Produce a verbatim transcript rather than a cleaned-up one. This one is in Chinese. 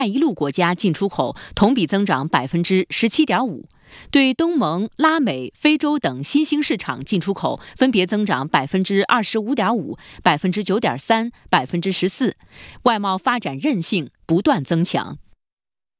一路国家进出口同比增长百分之十七点五。对东盟、拉美、非洲等新兴市场进出口分别增长百分之二十五点五、百分之九点三、百分之十四，外贸发展韧性不断增强。